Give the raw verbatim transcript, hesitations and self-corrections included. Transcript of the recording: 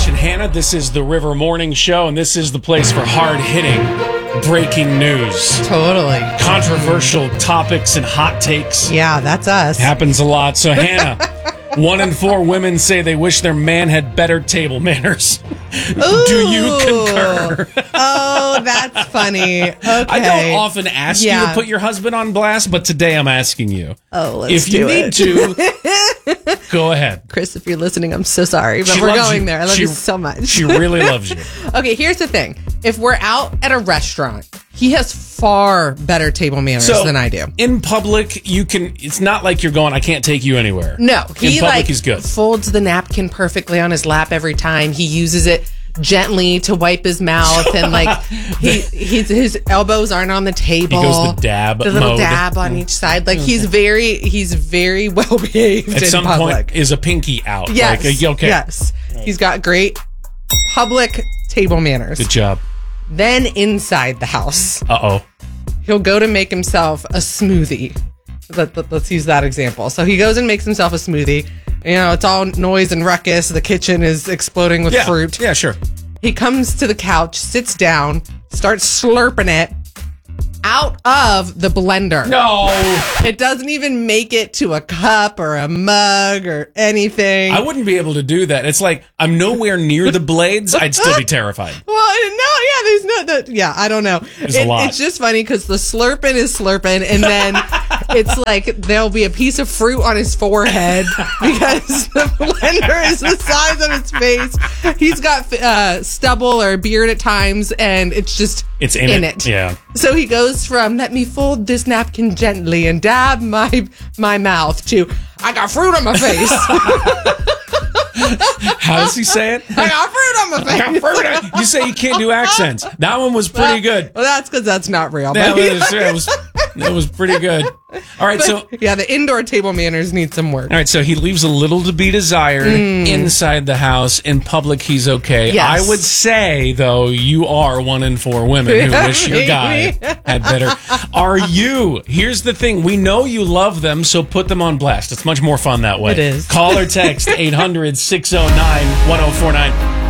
Josh and Hannah. This is the River Morning Show, and this is the place for hard-hitting, breaking news. Totally. Controversial topics and hot takes. Yeah, that's us. Happens a lot. So, Hannah, one in four women say they wish their man had better table manners. Ooh. Do you concur? Oh, that's funny. Okay. I don't often ask you Yeah. to put your husband on blast, but today I'm asking you. Oh, let's If you do need it. to, go ahead. Chris, if you're listening, I'm so sorry, but She we're loves going you. there. I love She- you so much. She really loves you. Okay, here's the thing. If we're out at a restaurant, he has far better table manners So, than I do. in public, you can. It's not like you're going, I can't take you anywhere. No, he in public like is good. folds the napkin perfectly on his lap every time. He uses it gently to wipe his mouth, and like he he's, his elbows aren't on the table. He goes the dab the little mode. dab on each side. Like he's very he's very well behaved At in some public. point, is a pinky out? Yes, Like, uh, okay. yes, he's got great public table manners. Good job. Then inside the house, Uh oh. he'll go to make himself a smoothie. Let, let, let's use that example. So he goes and makes himself a smoothie. You know, it's all noise and ruckus. The kitchen is exploding with Yeah. fruit. Yeah, sure. He comes to the couch, sits down, starts slurping it out of the blender. No. It doesn't even make it to a cup or a mug or anything. I wouldn't be able to do that. It's like I'm nowhere near the blades. I'd still be terrified. Well, no, yeah, there's no, no yeah, I don't know. There's a lot. It's just funny because the slurping is slurping, and then it's like there'll be a piece of fruit on his forehead because the blender is the size of his face. He's got uh, stubble or beard at times, and it's just It's in, in it. it. Yeah. So he goes from "let me fold this napkin gently and dab my my mouth" to "I got fruit on my face." How does he say it? I got fruit on my face. You say you can't do accents. That one was pretty good. Well, that's because that's not real. That but- was, that was that was pretty good. All right, so yeah, the indoor table manners need some work. all right, so he leaves a little to be desired inside the house. In public, he's okay. Yes. I would say, though, you are one in four women who wish your guy had better. Are you? Here's the thing. We know you love them, so put them on blast. It's much more fun that way. It is. Call or text eight hundred, six oh nine, one oh four nine.